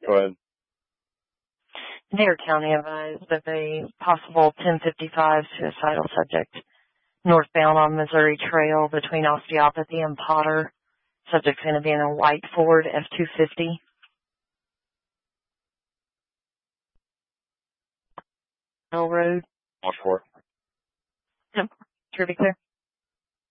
Go ahead. Dare County advised of a possible 1055 suicidal subject northbound on Missouri Trail between Osteopathy and Potter. Subject's going to be in a white Ford F-250. Road. Watch for it. Yep. Sure be clear.